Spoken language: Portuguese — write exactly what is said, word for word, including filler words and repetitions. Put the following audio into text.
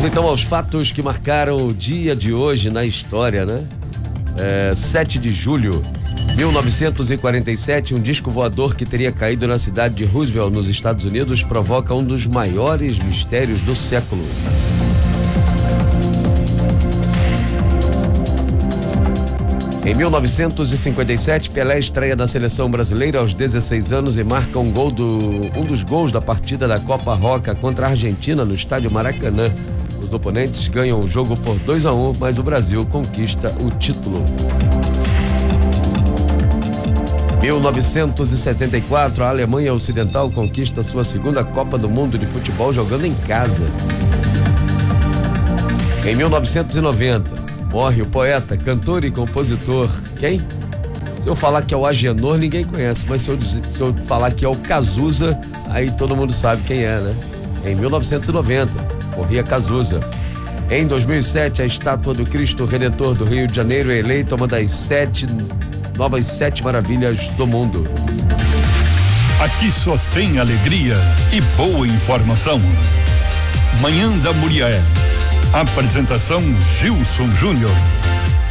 Vamos então aos fatos que marcaram o dia de hoje na história, né? É, sete de julho de mil novecentos e quarenta e sete, um disco voador que teria caído na cidade de Roosevelt, nos Estados Unidos, provoca um dos maiores mistérios do século. Em mil novecentos e cinquenta e sete, Pelé estreia na seleção brasileira aos dezesseis anos e marca um gol do, um dos gols da partida da Copa Roca contra a Argentina no estádio Maracanã. Os oponentes ganham o jogo por dois a um, mas o Brasil conquista o título. mil novecentos e setenta e quatro, a Alemanha Ocidental conquista sua segunda Copa do Mundo de futebol jogando em casa. Em mil novecentos e noventa, morre o poeta, cantor e compositor. Quem? Se eu falar que é o Agenor, ninguém conhece, mas se eu, dizer, se eu falar que é o Cazuza, aí todo mundo sabe quem é, né? Em mil novecentos e noventa, morria Cazuza. Em dois mil e sete, a estátua do Cristo Redentor do Rio de Janeiro é eleita uma das sete novas sete maravilhas do mundo. Aqui só tem alegria e boa informação. Manhã da Mulher. Apresentação Gilson Júnior.